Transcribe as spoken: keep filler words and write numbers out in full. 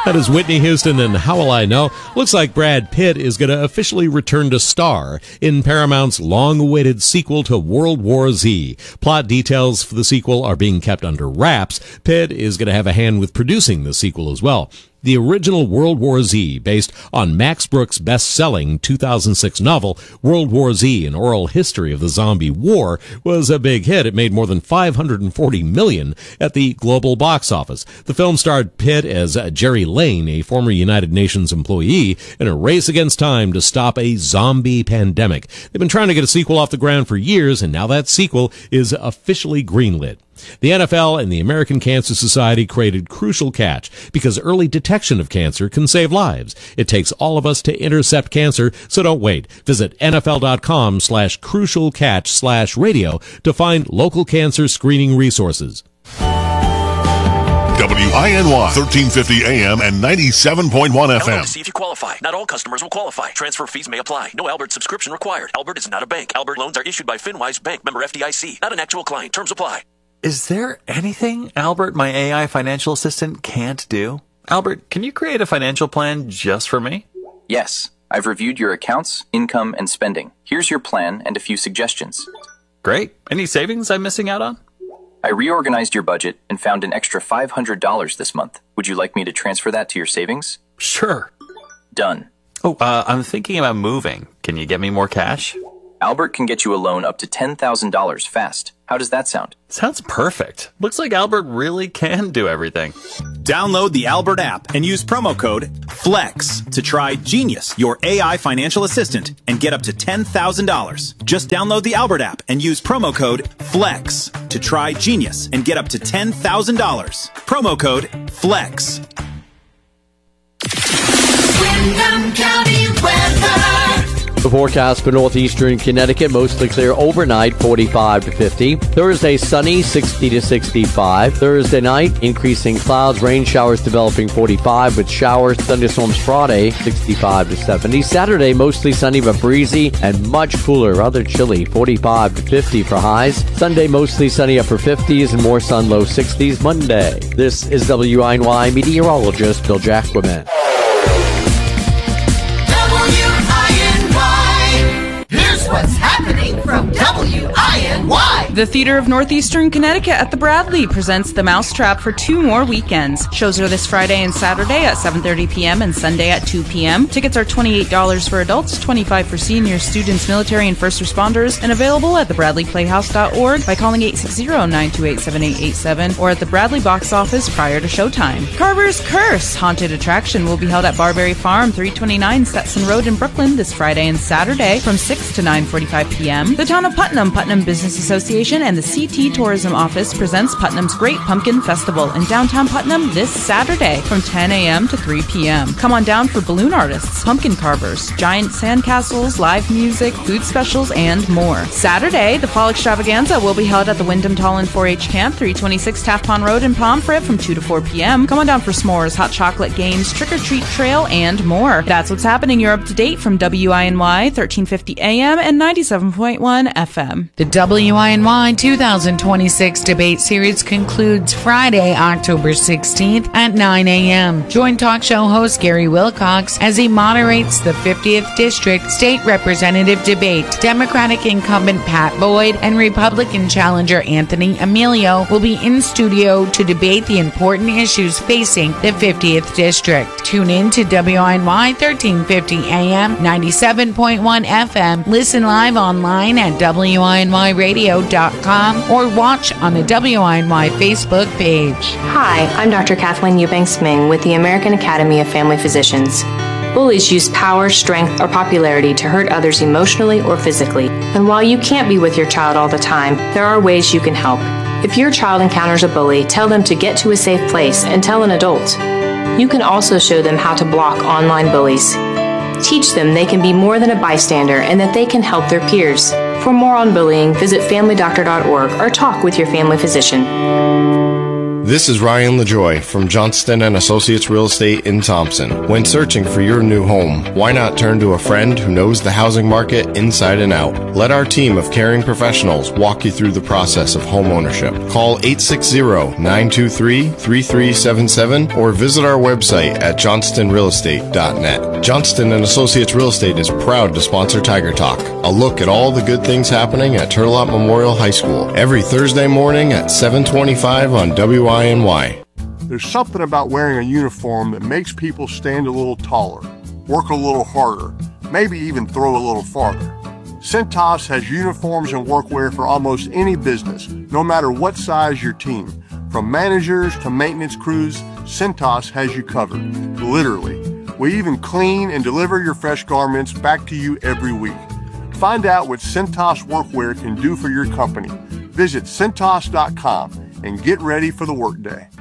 That is Whitney Houston and How Will I Know? Looks like Brad Pitt is going to officially return to star in Paramount's long-awaited sequel to World War Z. Plot details for the sequel are being kept under wraps. Pitt is going to have a hand with producing the sequel as well. The original World War Z, based on Max Brooks' best-selling two thousand six novel, World War Z, An Oral History of the Zombie War, was a big hit. It made more than five hundred forty million dollars at the global box office. The film starred Pitt as Jerry Lane, a former United Nations employee, in a race against time to stop a zombie pandemic. They've been trying to get a sequel off the ground for years, and now that sequel is officially greenlit. The N F L and the American Cancer Society created Crucial Catch because early detection of cancer can save lives. It takes all of us to intercept cancer, so don't wait. Visit nfl.com slash crucial catch slash radio to find local cancer screening resources. W I N Y, thirteen fifty A M and ninety-seven point one F M. To see if you qualify. Not all customers will qualify. Transfer fees may apply. No Albert subscription required. Albert is not a bank. Albert loans are issued by FinWise Bank, member F D I C. Not an actual client. Terms apply. Is there anything Albert, my A I financial assistant, can't do? Albert, can you create a financial plan just for me? Yes. I've reviewed your accounts, income, and spending. Here's your plan and a few suggestions. Great. Any savings I'm missing out on? I reorganized your budget and found an extra five hundred dollars this month. Would you like me to transfer that to your savings? Sure. Done. Oh, uh, I'm thinking about moving. Can you get me more cash? Albert can get you a loan up to ten thousand dollars fast. How does that sound? Sounds perfect. Looks like Albert really can do everything. Download the Albert app and use promo code FLEX to try Genius, your A I financial assistant, and get up to ten thousand dollars. Just download the Albert app and use promo code FLEX to try Genius and get up to ten thousand dollars. Promo code FLEX. Windham County weather. The forecast for northeastern Connecticut, mostly clear overnight, forty-five to fifty. Thursday, sunny, sixty to sixty-five. Thursday night, increasing clouds, rain showers developing, forty-five, with showers, thunderstorms Friday, sixty-five to seventy. Saturday, mostly sunny but breezy and much cooler, rather chilly, forty-five to fifty for highs. Sunday, mostly sunny, upper fifties and more sun, low sixties. Monday. This is W I N Y meteorologist Bill Jacquemin. What's happening from W I N Y? The Theater of Northeastern Connecticut at the Bradley presents The Mousetrap for two more weekends. Shows are this Friday and Saturday at seven thirty p.m. and Sunday at two p.m. Tickets are twenty-eight dollars for adults, twenty-five dollars for seniors, students, military, and first responders, and available at the bradley playhouse dot org by calling eight six zero, nine two eight, seven eight eight seven or at the Bradley box office prior to showtime. Carver's Curse Haunted Attraction will be held at Barberry Farm, three twenty-nine Stetson Road in Brooklyn this Friday and Saturday from six to nine forty-five p.m. The Town of Putnam, Putnam Business Association, and the C T Tourism Office presents Putnam's Great Pumpkin Festival in downtown Putnam this Saturday from ten a.m. to three p.m. Come on down for balloon artists, pumpkin carvers, giant sandcastles, live music, food specials, and more. Saturday, the Fall Extravaganza will be held at the Wyndham Tallinn four H Camp, three twenty-six Taft Pond Road in Pomfret from two to four p.m. Come on down for s'mores, hot chocolate games, trick-or-treat trail, and more. That's what's happening. You're up to date from W I N Y, thirteen fifty A M and ninety-seven point one F M. The W I N Y two thousand twenty-six debate series concludes Friday, October sixteenth at nine a.m. Join talk show host Gary Wilcox as he moderates the fiftieth District State Representative debate. Democratic incumbent Pat Boyd and Republican challenger Anthony Emilio will be in studio to debate the important issues facing the fiftieth District. Tune in to W I N Y thirteen fifty A M, ninety-seven point one F M. Listen live online at W I N Y radio dot com or watch on the W I N Y Facebook page. Hi, I'm Doctor Kathleen Eubanks-Ming with the American Academy of Family Physicians. Bullies use power, strength, or popularity to hurt others emotionally or physically. And while you can't be with your child all the time, there are ways you can help. If your child encounters a bully, tell them to get to a safe place and tell an adult. You can also show them how to block online bullies. Teach them they can be more than a bystander and that they can help their peers. For more on bullying, visit family doctor dot org or talk with your family physician. This is Ryan LaJoy from Johnston and Associates Real Estate in Thompson. When searching for your new home, why not turn to a friend who knows the housing market inside and out? Let our team of caring professionals walk you through the process of home ownership. Call eight six zero, nine two three, three three seven seven or visit our website at johnston real estate dot net. Johnston and Associates Real Estate is proud to sponsor Tiger Talk, a look at all the good things happening at Turlock Memorial High School, every Thursday morning at seven twenty-five on W I N Y. There's something about wearing a uniform that makes people stand a little taller, work a little harder, maybe even throw a little farther. Cintas has uniforms and workwear for almost any business, no matter what size your team. From managers to maintenance crews, Cintas has you covered, literally. We even clean and deliver your fresh garments back to you every week. Find out what Cintas workwear can do for your company. Visit Cintas dot com and get ready for the workday.